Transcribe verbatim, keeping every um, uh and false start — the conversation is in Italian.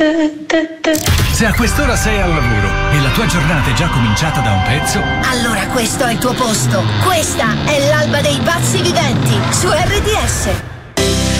Se a quest'ora sei al lavoro e la tua giornata è già cominciata da un pezzo, allora questo è il tuo posto. Questa è l'alba dei pazzi viventi su R D S.